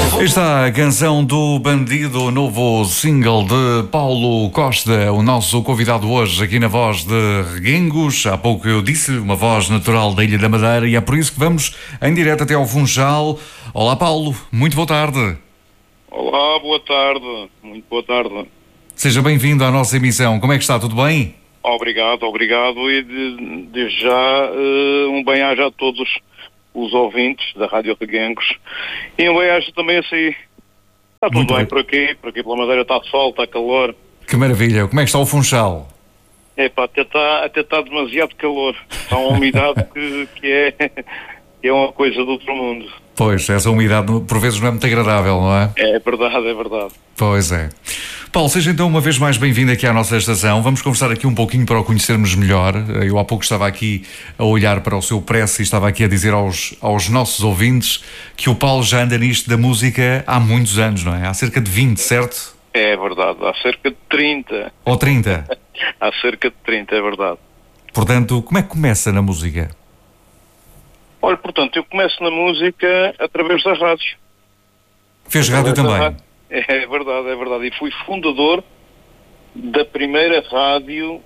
Aí está a canção do Bandido, o novo single de Paulo Costa, o nosso convidado hoje aqui na Voz de Reguengos. Há pouco eu disse, uma voz natural da Ilha da Madeira, e é por isso que vamos em direto até ao Funchal. Olá Paulo, muito boa tarde. Olá, boa tarde, muito boa tarde. Seja bem-vindo à nossa emissão, como é que está, tudo bem? Obrigado e desde já um bem-aja a todos os ouvintes da Rádio Reguengos e um bem-aja também a si. Está tudo Muito bem bem. por aqui pela Madeira está sol, está calor. Que maravilha, como é que está o Funchal? Epá, até está demasiado calor, está uma umidade que é uma coisa do outro mundo. Pois, essa umidade por vezes não é muito agradável, não é? É verdade. Pois é. Paulo, seja então uma vez mais bem-vindo aqui à nossa estação. Vamos conversar aqui um pouquinho para o conhecermos melhor. Eu há pouco estava aqui a olhar para o seu press e estava aqui a dizer aos nossos ouvintes que o Paulo já anda nisto da música há muitos anos, não é? Há cerca de 20, certo? É verdade, há cerca de 30. Ou 30? Há cerca de 30, é verdade. Portanto, como é que começa na música? Olha, portanto, eu começo na música através da rádio. Fez rádio também? É verdade. E fui fundador da primeira rádio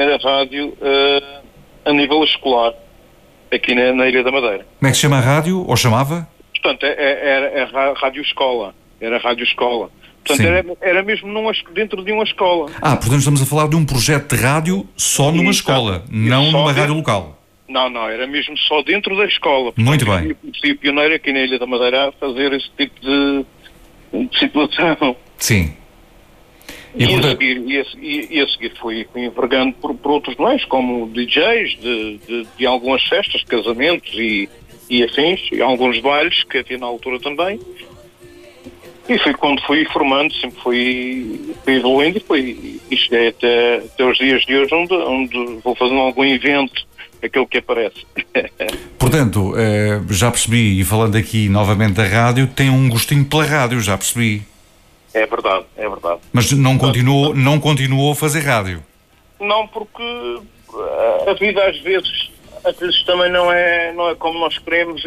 a nível escolar, aqui na Ilha da Madeira. Como é que se chama a rádio? Ou chamava? Portanto, era a Rádio Escola. Era a Rádio Escola. Portanto, era mesmo dentro de uma escola. Portanto estamos a falar de um projeto de rádio só numa escola, não numa rádio local. Não, era mesmo só dentro da escola. Portanto, Muito bem. Eu fui pioneiro aqui na Ilha da Madeira a fazer esse tipo de situação. Sim. E a seguir fui envergando por outros meios, como DJs de algumas festas, casamentos e afins, e alguns bailes que havia na altura também. E quando fui formando, sempre fui evoluindo e cheguei até os dias de hoje, onde vou fazendo algum evento, aquilo que aparece. Portanto, já percebi, e falando aqui novamente da rádio, tem um gostinho pela rádio, já percebi. É verdade. Mas não continuou a fazer rádio? Não, porque a vida às vezes também não é como nós queremos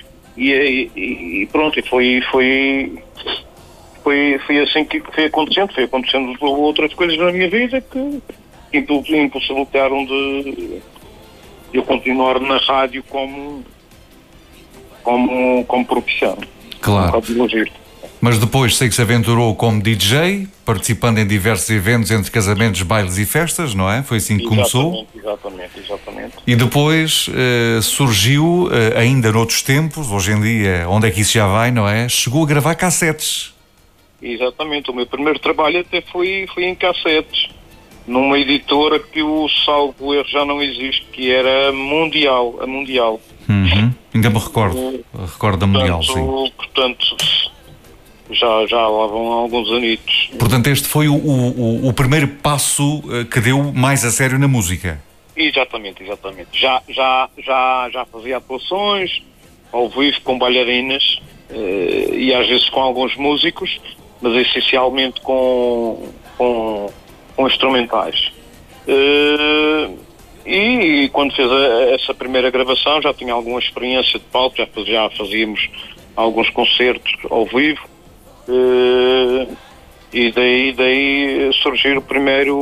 e pronto, e foi assim que foi acontecendo outras coisas na minha vida que impossibilitaram de eu continuar na rádio como profissão. Claro. Mas depois sei que se aventurou como DJ, participando em diversos eventos entre casamentos, bailes e festas, não é? Foi assim que começou? Exatamente. E depois surgiu, ainda noutros tempos, hoje em dia, onde é que isso já vai, não é? Chegou a gravar cassetes. Exatamente, o meu primeiro trabalho até foi em cassetes, numa editora que o salvo erro já não existe, que era a Mundial. Uhum. Ainda me recordo da Mundial, sim. Portanto, já lá vão alguns anitos. Portanto, este foi o primeiro passo que deu mais a sério na música. Exatamente. Já fazia atuações ao vivo com bailarinas e às vezes com alguns músicos, mas essencialmente com instrumentais. E quando fez essa primeira gravação já tinha alguma experiência de palco, já fazíamos alguns concertos ao vivo, e daí surgiu a primeira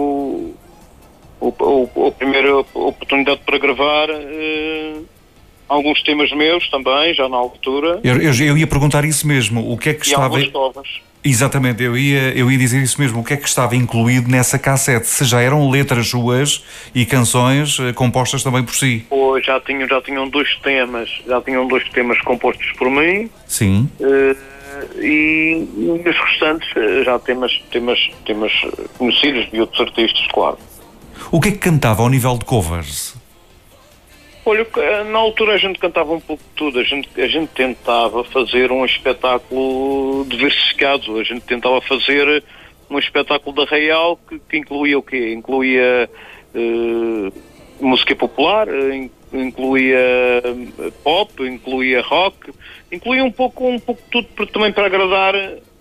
oportunidade para gravar alguns temas meus também, já na altura. Eu ia perguntar isso mesmo, o que é que estava... alguns covers. Exatamente, eu ia dizer isso mesmo, o que é que estava incluído nessa cassete? Se já eram letras suas e canções compostas também por si? Pois, já tinham dois temas compostos por mim. Sim. E os restantes já temas conhecidos de outros artistas, claro. O que é que cantava ao nível de covers? Olha, na altura a gente cantava um pouco de tudo, a gente tentava fazer um espetáculo diversificado, a gente tentava fazer um espetáculo da Real que incluía o quê? Incluía música popular, incluía pop, incluía rock, incluía um pouco de tudo também para agradar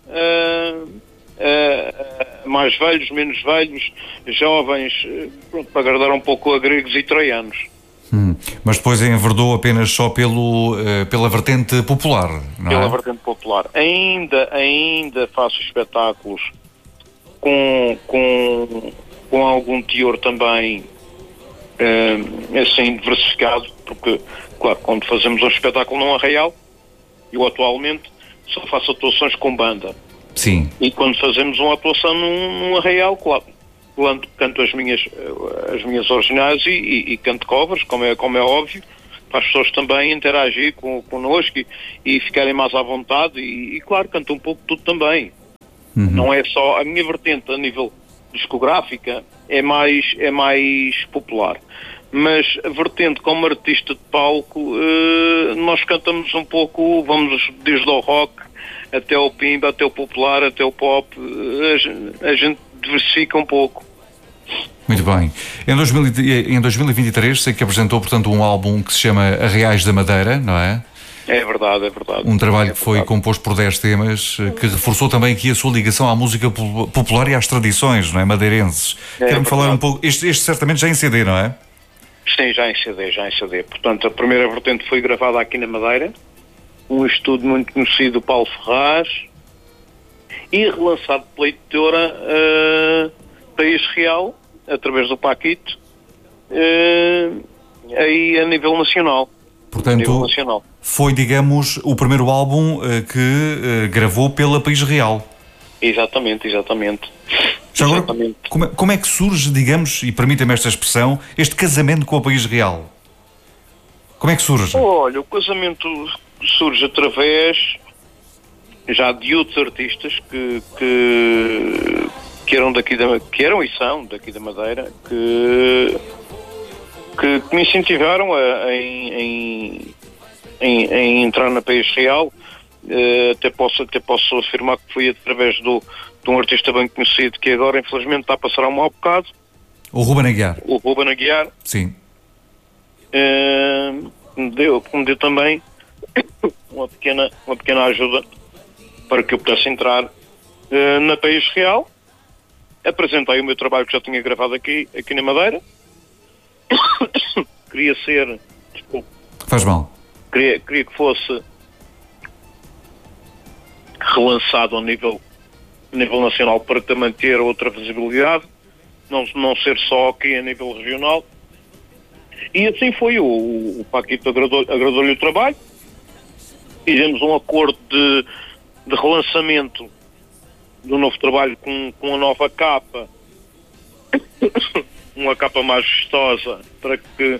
mais velhos, menos velhos, jovens, pronto, para agradar um pouco a gregos e troianos. Mas depois enverdou apenas só pela vertente popular, não é? Pela vertente popular. Ainda faço espetáculos com algum teor também assim diversificado, porque, claro, quando fazemos um espetáculo num arraial, eu atualmente só faço atuações com banda. Sim. E quando fazemos uma atuação num arraial, claro, canto as minhas originais e canto covers, como é óbvio, para as pessoas também interagir connosco e ficarem mais à vontade e claro, canto um pouco tudo também. Não é só a minha vertente a nível discográfica, é mais popular. Mas a vertente como artista de palco, nós cantamos um pouco, vamos desde o rock até ao pimba, até o popular, até o pop, a gente diversifica um pouco. Muito bem. Em 2023 sei que apresentou, portanto, um álbum que se chama Arraiais da Madeira, não é? É verdade. Um trabalho que foi composto por 10 temas, que reforçou também aqui a sua ligação à música popular e às tradições, não é? Madeirenses. Quero-me falar um pouco, este certamente já em CD, não é? Sim, já em CD. Portanto, a primeira vertente foi gravada aqui na Madeira, um estudo muito conhecido, Paulo Ferraz, e relançado pela editora País Real, através do Paquito, aí a nível nacional. Portanto, foi, digamos, o primeiro álbum que gravou pela País Real. Exatamente. Já agora, como é que surge, digamos, e permita-me esta expressão, este casamento com a País Real? Como é que surge? Olha, o casamento surge através já de outros artistas que eram e são daqui da Madeira, que me incentivaram em entrar na País Real. Até posso afirmar que foi através de um artista bem conhecido que agora infelizmente está a passar um mau bocado. O Ruben Aguiar. O Ruben Aguiar. Sim. Me deu também uma pequena ajuda para que eu pudesse entrar na País Real. Apresentei o meu trabalho que já tinha gravado aqui na Madeira. Queria ser... Desculpe. Faz mal. Queria que fosse relançado a nível nacional para também ter outra visibilidade, não ser só aqui a nível regional. E assim foi. O Paquito agradou-lhe o trabalho. Fizemos um acordo de relançamento do novo trabalho com a nova capa, uma capa mais vistosa, para que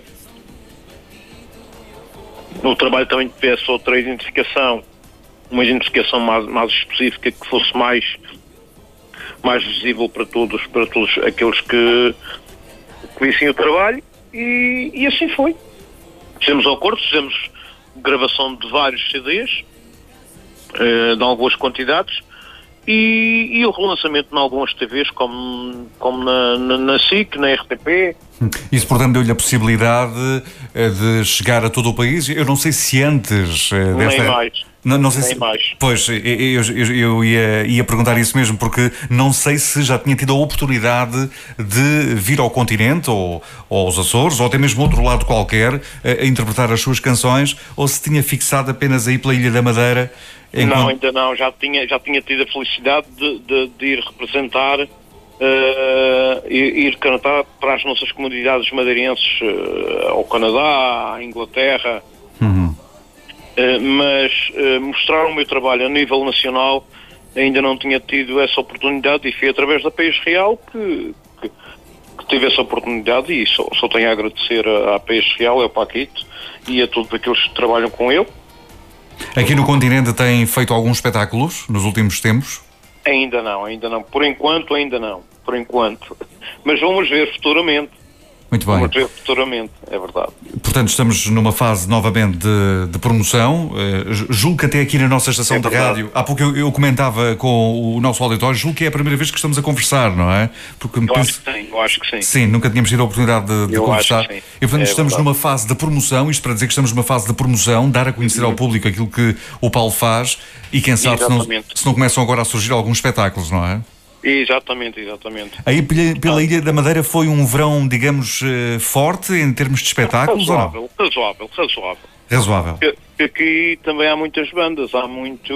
o trabalho também tivesse outra identificação, uma identificação mais específica, que fosse mais visível para todos aqueles que vissem o trabalho, e assim foi. Fizemos acordos, fizemos gravação de vários CDs, de algumas quantidades, e o relançamento em algumas TVs, como na SIC, na RTP. Isso, portanto, deu-lhe a possibilidade de chegar a todo o país. Eu não sei se antes desta... Nem mais. Não sei nem se... mais. Pois, eu ia perguntar isso mesmo, porque não sei se já tinha tido a oportunidade de vir ao continente, ou aos Açores, ou até mesmo outro lado qualquer, a interpretar as suas canções, ou se tinha fixado apenas aí pela Ilha da Madeira. Não, ainda não. Já tinha tido a felicidade de ir representar, ir cantar para as nossas comunidades madeirenses, ao Canadá, à Inglaterra. Mas mostrar o meu trabalho a nível nacional ainda não tinha tido essa oportunidade, e foi através da País Real que tive essa oportunidade, e só tenho a agradecer à País Real, ao Paquito e a todos aqueles que trabalham com ele. Aqui no continente tem feito alguns espetáculos nos últimos tempos? Ainda não. Por enquanto, ainda não. Mas vamos ver futuramente. Muito bem. Vamos ver futuramente, é verdade. Portanto, estamos numa fase novamente de promoção. Julgo que até aqui na nossa estação de rádio, há pouco eu comentava com o nosso auditório, julgo que é a primeira vez que estamos a conversar, não é? Porque eu acho que sim. Sim, nunca tínhamos tido a oportunidade de conversar. Acho que sim. E portanto estamos numa fase de promoção, isto para dizer que estamos numa fase de promoção, dar a conhecer ao público aquilo que o Paulo faz, e quem sabe se não começam agora a surgir alguns espetáculos, não é? Exatamente. Aí pela Ilha da Madeira foi um verão, digamos, forte em termos de espetáculos? Razoável. Razoável. Porque aqui também há muitas bandas, há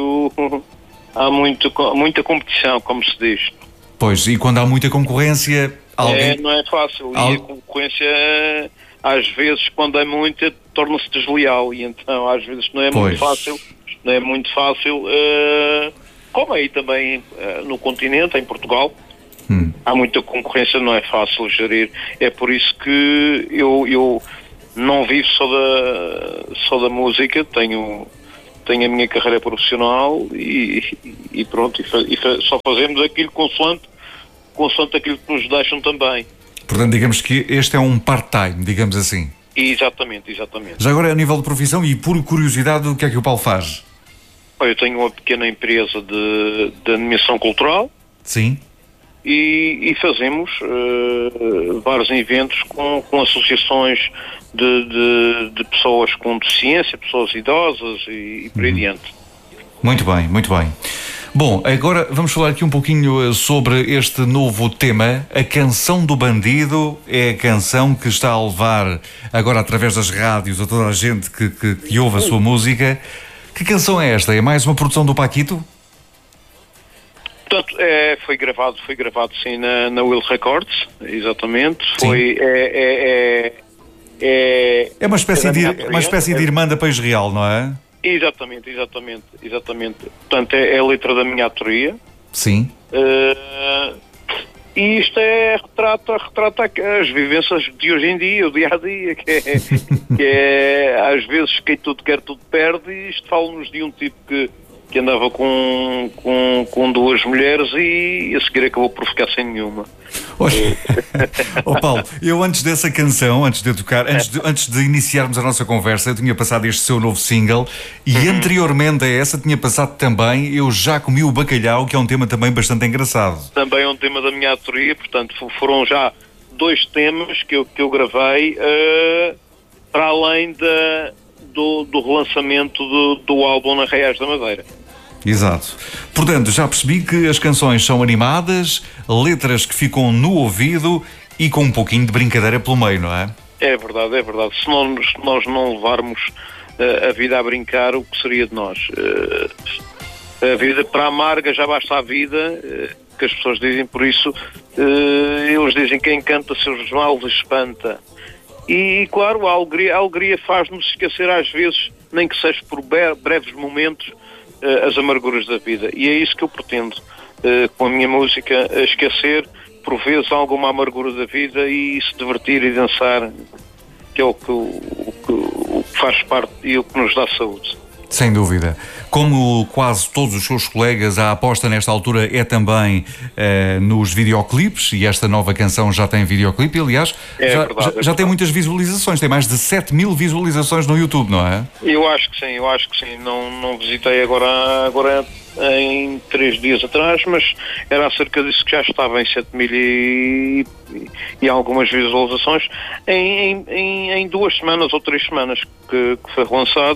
muita competição, como se diz. Pois, e quando há muita concorrência, alguém... Não é fácil, e a concorrência, às vezes, quando é muita, torna-se desleal, e então, às vezes, não é muito fácil, como aí também no continente, em Portugal, há muita concorrência, não é fácil gerir. É por isso que eu não vivo só da música, tenho a minha carreira profissional e pronto, só fazemos aquilo consoante aquilo que nos deixam também. Portanto, digamos que este é um part-time, digamos assim. Exatamente. Já agora, a nível de profissão e por curiosidade, o que é que o Paulo faz? Eu tenho uma pequena empresa de animação cultural. Sim. E fazemos vários eventos com associações de pessoas com deficiência, pessoas idosas e por aí adiante. Muito bem. Bom, agora vamos falar aqui um pouquinho sobre este novo tema. A Canção do Bandido é a canção que está a levar agora através das rádios a toda a gente que ouve a sua música. Que canção é esta? É mais uma produção do Paquito? Portanto, foi gravado sim na Will Records, exatamente. Sim. É uma espécie de irmã da Peixe Real, não é? Exatamente. Portanto, é a letra da minha autoria. Sim. E isto retrata as vivências de hoje em dia, o dia-a-dia, que é às vezes quem tudo quer, tudo perde, e isto fala-nos de um tipo que andava com duas mulheres e a seguir acabou por ficar sem nenhuma. Paulo, eu antes dessa canção, antes de tocar, antes de iniciarmos a nossa conversa, eu tinha passado este seu novo single e anteriormente a essa tinha passado também Eu Já Comi o Bacalhau, que é um tema também bastante engraçado. Também é um tema da minha autoria, portanto foram já 2 temas que eu gravei para além do relançamento do álbum na Arraiais da Madeira. Exato. Portanto, já percebi que as canções são animadas, letras que ficam no ouvido e com um pouquinho de brincadeira pelo meio, não é? É verdade. Se nós não levarmos a vida a brincar, o que seria de nós? A vida para a amarga já basta a vida, que as pessoas dizem, por isso eles dizem que quem canta seus males espanta. E claro, a alegria faz-nos esquecer às vezes, nem que seja por breves momentos, as amarguras da vida, e é isso que eu pretendo com a minha música, esquecer por vezes alguma amargura da vida e se divertir e dançar, que é o que faz parte e o que nos dá saúde. Sem dúvida. Como quase todos os seus colegas, a aposta nesta altura é também nos videoclipes, e esta nova canção já tem videoclipe, aliás, já tem muitas visualizações, tem mais de 7.000 visualizações no YouTube, não é? Eu acho que sim. Não visitei agora em 3 dias atrás, mas era acerca disso que já estava em 7.000 e algumas visualizações em 2 semanas ou 3 semanas que foi lançado.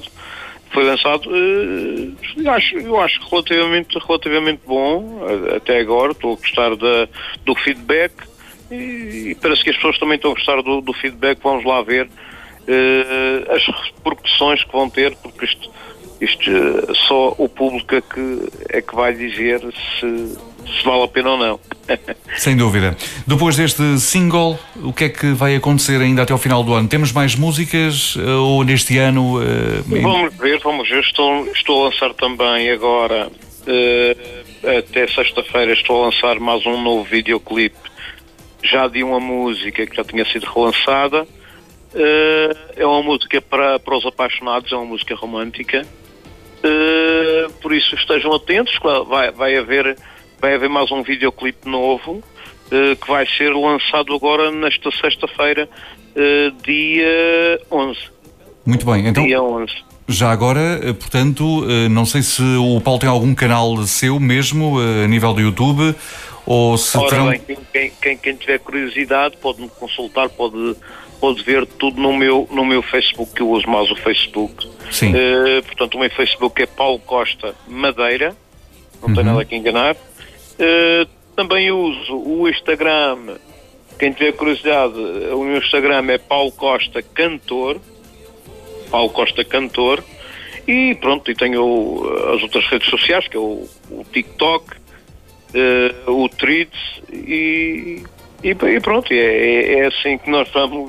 Eu acho relativamente bom até agora. Estou a gostar do feedback e parece que as pessoas também estão a gostar do feedback. Vamos lá ver as repercussões que vão ter, porque isto só o público é que vai dizer se vale a pena ou não. Sem dúvida. Depois deste single, o que é que vai acontecer ainda até ao final do ano? Temos mais músicas ou neste ano? Vamos ver. Estou a lançar também agora, até sexta-feira, estou a lançar mais um novo videoclipe, já de uma música que já tinha sido relançada. É uma música para os apaixonados, é uma música romântica. Por isso estejam atentos, vai haver mais um videoclipe novo que vai ser lançado agora nesta sexta-feira, dia 11. Muito bem, então dia 11. Já agora, portanto, não sei se o Paulo tem algum canal seu mesmo a nível do YouTube, ou se bem, quem tiver curiosidade pode-me consultar, pode ver tudo no meu Facebook, que eu uso mais o Facebook. Sim. Portanto, o meu Facebook é Paulo Costa Madeira, não tem nada que enganar. Também uso o Instagram. Quem tiver curiosidade, o meu Instagram é Paulo Costa Cantor. Paulo Costa Cantor. E pronto, e tenho as outras redes sociais, que é o TikTok, o Threads e pronto, é assim que nós vamos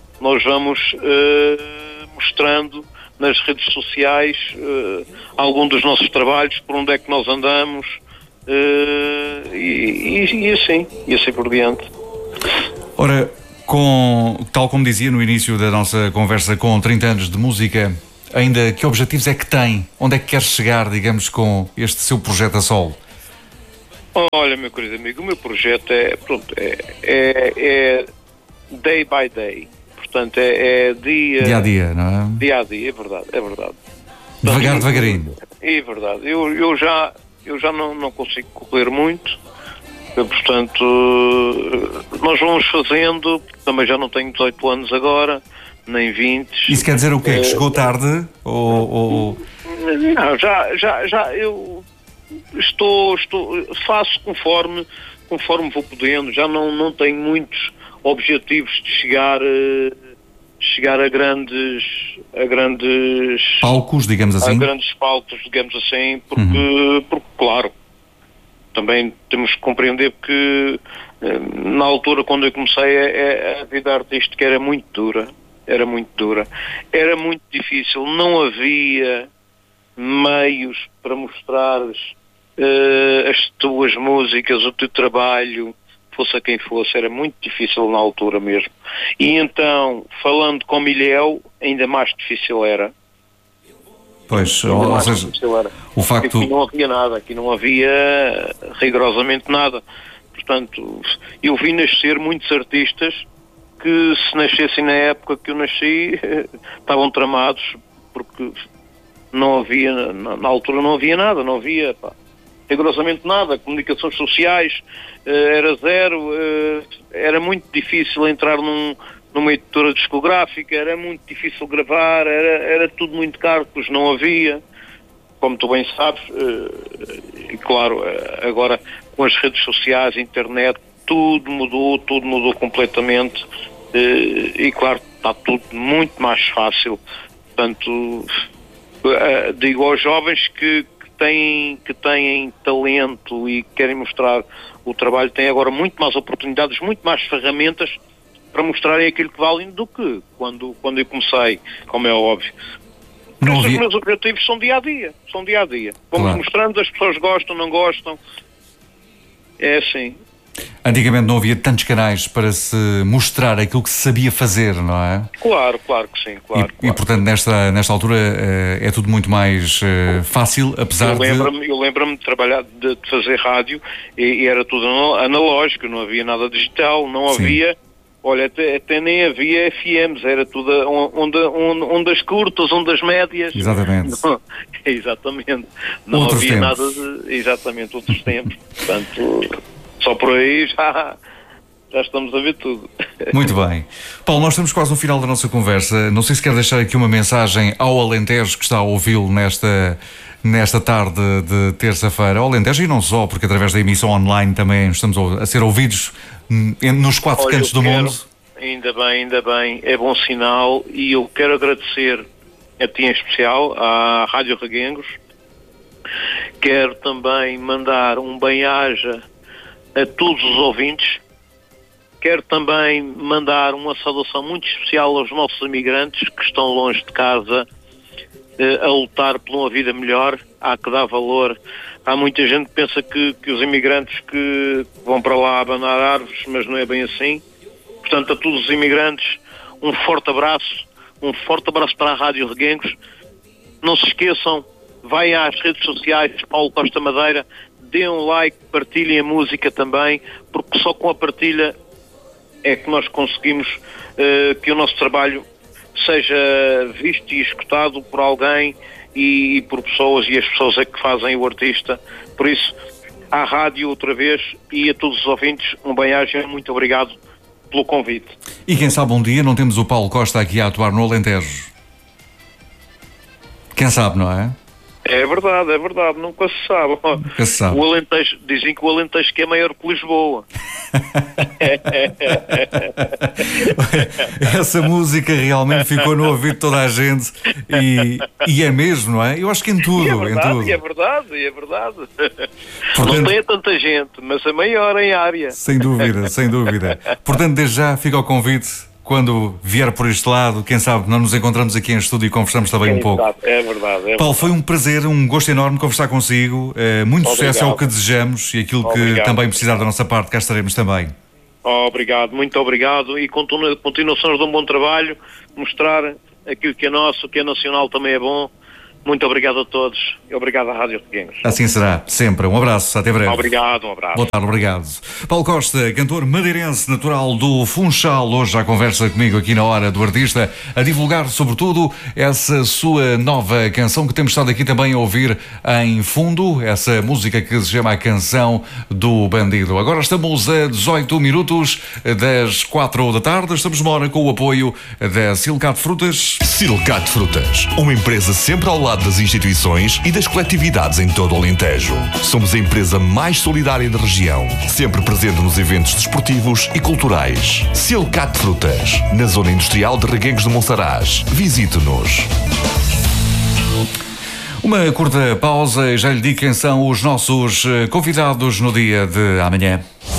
mostrando nas redes sociais algum dos nossos trabalhos, por onde é que nós andamos e assim por diante. Ora, tal como dizia no início da nossa conversa, com 30 anos de música, ainda que objetivos é que tem? Onde é que quer chegar, digamos, com este seu projeto a solo? Olha, meu querido amigo, o meu projeto é day by day. Portanto, é dia a dia, não é? Dia a dia, é verdade. Devagarinho. É verdade. Eu já não consigo correr muito. Portanto, nós vamos fazendo, também já não tenho 18 anos agora, nem 20. Isso quer dizer o quê? Que chegou tarde? Ou... Não, já eu faço conforme vou podendo, já não tenho muitos objetivos de chegar a grandes palcos, digamos assim. A grandes palcos, digamos assim, porque claro, também temos que compreender que na altura, quando eu comecei, a vida artística era muito dura, era muito difícil, não havia meios para mostrares as tuas músicas, o teu trabalho, fosse a quem fosse, era muito difícil na altura mesmo. E então, falando com Milheu, ainda mais difícil era. Pois, ou seja, o facto... Aqui não havia nada, aqui não havia rigorosamente nada. Portanto, eu vi nascer muitos artistas que, se nascessem na época que eu nasci, estavam tramados, porque não havia, na altura não havia nada, não havia rigorosamente nada, comunicações sociais era zero, era muito difícil entrar numa editora discográfica, era muito difícil gravar, era tudo muito caro, pois não havia, como tu bem sabes, e claro, agora com as redes sociais, internet, tudo mudou completamente, e claro, está tudo muito mais fácil. Portanto, digo aos jovens que têm talento e querem mostrar o trabalho, têm agora muito mais oportunidades, muito mais ferramentas para mostrarem aquilo que valem do que quando eu comecei, como é óbvio. Os meus objetivos são dia a dia. Vamos claro. mostrando, as pessoas gostam, não gostam. É assim. Antigamente não havia tantos canais para se mostrar aquilo que se sabia fazer, não é? Claro que sim, claro. E portanto, nesta altura é tudo muito mais fácil, apesar eu lembro-me de trabalhar, de fazer rádio, e era tudo analógico, não havia nada digital, não havia... Olha, até nem havia FMs, era tudo ondas curtas, ondas médias. Exatamente. Exatamente. Não outros havia tempos. Nada de... Exatamente, outros tempos. Portanto, só por aí já estamos a ver tudo. Muito bem. Paulo, nós estamos quase no final da nossa conversa. Não sei se quer deixar aqui uma mensagem ao Alentejo que está a ouvi-lo nesta tarde de terça-feira. Ao Alentejo e não só, porque através da emissão online também estamos a ser ouvidos nos quatro cantos do mundo. Ainda bem, é bom sinal, e eu quero agradecer a ti em especial, à Rádio Reguengos. Quero também mandar um bem-aja a todos os ouvintes. Quero também mandar uma saudação muito especial aos nossos imigrantes que estão longe de casa a lutar por uma vida melhor. Há que dar valor. Há muita gente que pensa que os imigrantes que vão para lá abanar árvores, mas não é bem assim. Portanto, a todos os imigrantes, um forte abraço para a Rádio Reguengos. Não se esqueçam, vai às redes sociais, Paulo Costa Madeira, dêem um like, partilhem a música também, porque só com a partilha é que nós conseguimos que o nosso trabalho seja visto e escutado por alguém e por pessoas, e as pessoas é que fazem o artista. Por isso, à rádio outra vez, e a todos os ouvintes, um bem-aja, muito obrigado pelo convite. E quem sabe um dia não temos o Paulo Costa aqui a atuar no Alentejo. Quem sabe, não é? É verdade, nunca se sabe. Nunca se sabe. O Alentejo, dizem que o Alentejo que é maior que Lisboa. Essa música realmente ficou no ouvido de toda a gente e é mesmo, não é? Eu acho que em tudo. É verdade. Portanto, não tem tanta gente, mas é maior em área. Sem dúvida. Portanto, desde já fica o convite. Quando vier por este lado, quem sabe, não nos encontramos aqui em estúdio e conversamos também um pouco. É verdade. Paulo, foi um prazer, um gosto enorme conversar consigo. Muito sucesso é o que desejamos e aquilo que também precisar da nossa parte, cá estaremos também. Obrigado, muito obrigado e continuação de um bom trabalho, mostrar aquilo que é nosso, que é nacional também é bom. Muito obrigado a todos e obrigado à Rádio Reguengos. Assim será, sempre. Um abraço, até breve. Obrigado, um abraço. Boa tarde, obrigado. Paulo Costa, cantor madeirense, natural do Funchal, hoje já conversa comigo aqui na Hora do Artista, a divulgar sobretudo essa sua nova canção que temos estado aqui também a ouvir em fundo, essa música que se chama A Canção do Bandido. Agora estamos a 18 minutos das 4 da tarde, estamos numa hora com o apoio da Silcat Frutas. Silcat Frutas, uma empresa sempre ao lado das instituições e das coletividades em todo o Alentejo. Somos a empresa mais solidária da região, sempre presente nos eventos desportivos e culturais. Silcat Frutas, na zona industrial de Reguengos de Monsaraz. Visite-nos. Uma curta pausa e já lhe digo quem são os nossos convidados no dia de amanhã.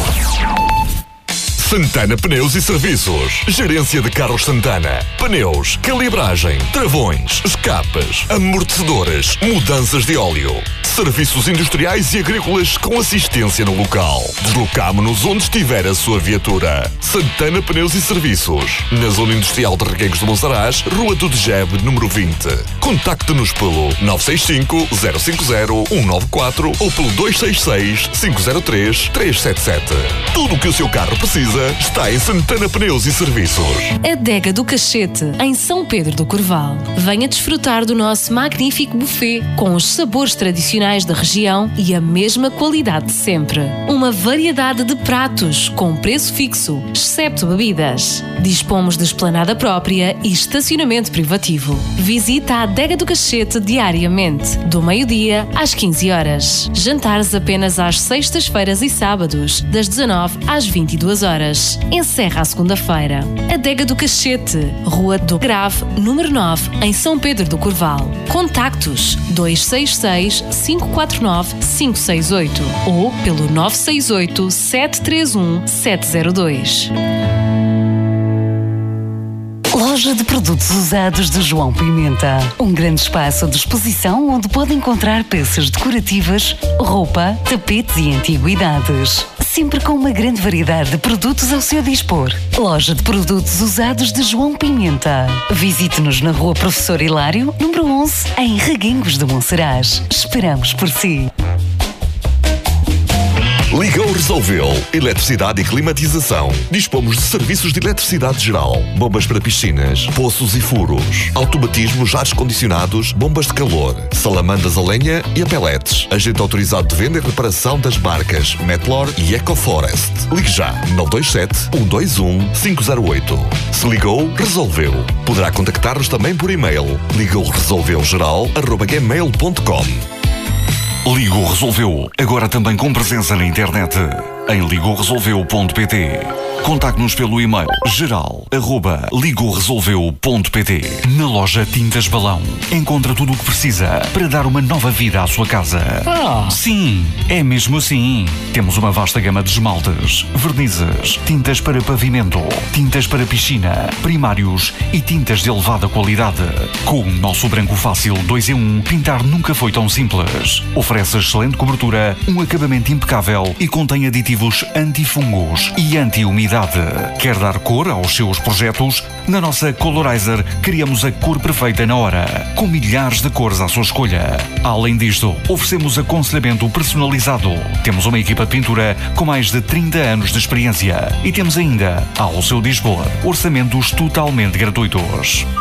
Santana Pneus e Serviços. Gerência de carros Santana. Pneus, calibragem, travões, escapas, amortecedores, mudanças de óleo. Serviços industriais e agrícolas com assistência no local. Deslocamo-nos onde estiver a sua viatura. Santana Pneus e Serviços. Na zona industrial de Reguengos de Monsaraz, Rua do Degebe, número 20. Contacte-nos pelo 965-050-194 ou pelo 266-503-377. Tudo o que o seu carro precisa está em Santana Pneus e Serviços. Adega do Cachete, em São Pedro do Corval. Venha desfrutar do nosso magnífico buffet, com os sabores tradicionais da região e a mesma qualidade de sempre. Uma variedade de pratos, com preço fixo, excepto bebidas. Dispomos de esplanada própria e estacionamento privativo. Visita a Adega do Cachete diariamente, do meio-dia às 15 horas. Jantares apenas às sextas-feiras e sábados, das 19 às 22 horas. Encerra a segunda-feira. Adega do Cachete, Rua do Grave, número 9, em São Pedro do Corval. Contactos 266-549-568 ou pelo 968-731-702. Loja de produtos usados de João Pimenta. Um grande espaço de exposição onde pode encontrar peças decorativas, roupa, tapetes e antiguidades. Sempre com uma grande variedade de produtos ao seu dispor. Loja de produtos usados de João Pimenta. Visite-nos na Rua Professor Hilário, número 11, em Reguengos de Monsaraz. Esperamos por si. Ligou Resolveu. Eletricidade e climatização. Dispomos de serviços de eletricidade geral, bombas para piscinas, poços e furos, automatismos, ares condicionados, bombas de calor, salamandas a lenha e a pellets. Agente autorizado de venda e reparação das marcas Metlor e EcoForest. Ligue já 927-121-508. Se ligou, resolveu. Poderá contactar-nos também por e-mail. ligouresolveugeral@gmail.com. Ligou Resolveu, agora também com presença na internet, em ligouresolveu.pt. Contacte-nos pelo e-mail geral@ligouresolveu.pt. Na loja Tintas Balão, encontra tudo o que precisa para dar uma nova vida à sua casa. Sim, é mesmo assim. Temos uma vasta gama de esmaltes, vernizes, tintas para pavimento, tintas para piscina, primários e tintas de elevada qualidade. Com o nosso branco fácil 2 em 1, pintar nunca foi tão simples. Oferece excelente cobertura, um acabamento impecável e contém aditivos antifungos e anti-umidade. Quer dar cor aos seus projetos? Na nossa Colorizer criamos a cor perfeita na hora, com milhares de cores à sua escolha. Além disto, oferecemos aconselhamento personalizado. Temos uma equipa de pintura com mais de 30 anos de experiência e temos ainda, ao seu dispor, orçamentos totalmente gratuitos.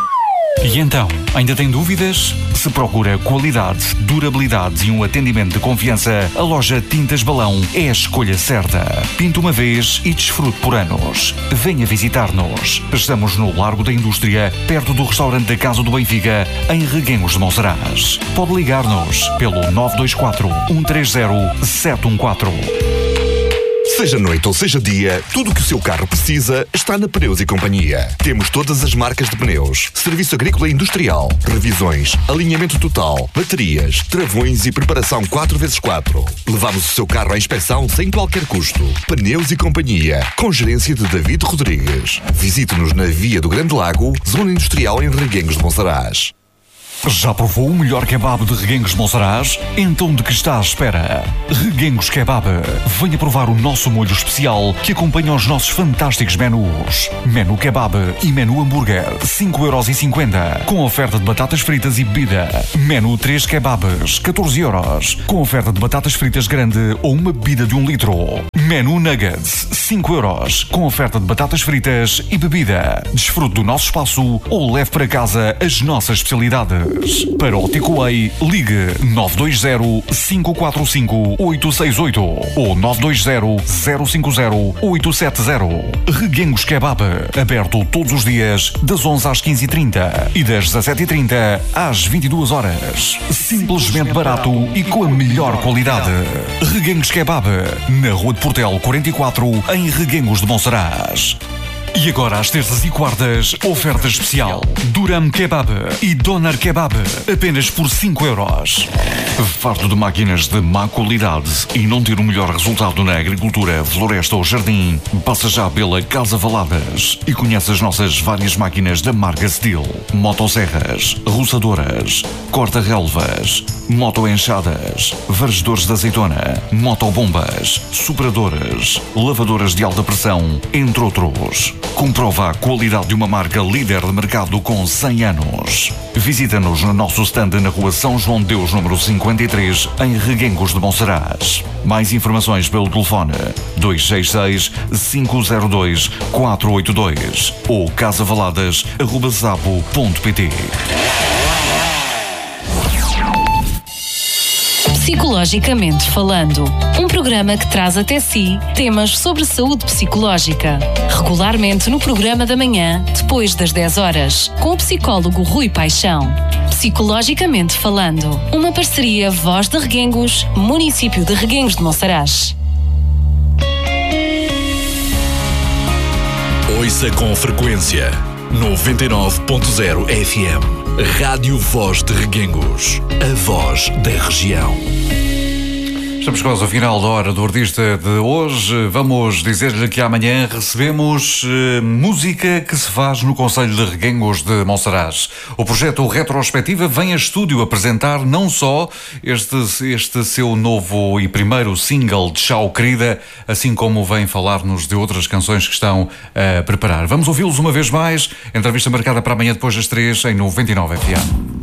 E então, ainda tem dúvidas? Se procura qualidade, durabilidade e um atendimento de confiança, a loja Tintas Balão é a escolha certa. Pinte uma vez e desfrute por anos. Venha visitar-nos. Estamos no Largo da Indústria, perto do restaurante da Casa do Benfica, em Reguengos de Monsaraz. Pode ligar-nos pelo 924 130 714. Seja noite ou seja dia, tudo o que o seu carro precisa está na Pneus e Companhia. Temos todas as marcas de pneus, serviço agrícola e industrial, revisões, alinhamento total, baterias, travões e preparação 4x4. Levamos o seu carro à inspeção sem qualquer custo. Pneus e Companhia, com gerência de David Rodrigues. Visite-nos na Via do Grande Lago, Zona Industrial em Reguengos de Monsaraz. Já provou o melhor kebab de Reguengos de Monsaraz? Então de que está à espera? Reguengos Kebab. Venha provar o nosso molho especial que acompanha os nossos fantásticos menus. Menu Kebab e Menu Hambúrguer, 5,50€, com oferta de batatas fritas e bebida. Menu 3 Kebabs, 14€, com oferta de batatas fritas grande ou uma bebida de 1 litro. Menu Nuggets, 5€, com oferta de batatas fritas e bebida. Desfrute do nosso espaço ou leve para casa as nossas especialidades. Para o Takeaway, ligue 920-545-868 ou 920-050-870. Reguengos Kebab, aberto todos os dias das 11 às 15h30 e das 17h30 às 22h. Simplesmente barato e com a melhor qualidade. Reguengos Kebab, na Rua de Portel 44, em Reguengos de Monsaraz. E agora, às terças e quartas, oferta especial. Duram Kebab e Doner Kebab, apenas por 5€. Farto de máquinas de má qualidade e não ter o melhor resultado na agricultura, floresta ou jardim? Passa já pela Casa Valadas e conhece as nossas várias máquinas da marca Steel. Motosserras, roçadoras, corta-relvas, motoenxadas, vargedores de azeitona, motobombas, superadoras, lavadoras de alta pressão, entre outros. Comprova a qualidade de uma marca líder de mercado com 100 anos. Visita-nos no nosso stand na Rua São João de Deus, número 53, em Reguengos de Monsaraz. Mais informações pelo telefone 266-502-482 ou casavaladas@zapo.pt. Psicologicamente Falando, um programa que traz até si temas sobre saúde psicológica. Regularmente no programa da manhã, depois das 10h, com o psicólogo Rui Paixão. Psicologicamente Falando, uma parceria Voz de Reguengos, município de Reguengos de Monsaraz. Ouça com frequência 99.0 FM. Rádio Voz de Reguengos, a voz da região. Estamos quase ao final da hora do artista de hoje. Vamos dizer-lhe que amanhã recebemos música que se faz no concelho de Reguengos de Monsaraz. O projeto Retrospectiva vem a estúdio apresentar não só este seu novo e primeiro single de Tchau Querida, assim como vem falar-nos de outras canções que estão a preparar. Vamos ouvi-los uma vez mais. Entrevista marcada para amanhã depois das 3 em 99 FM.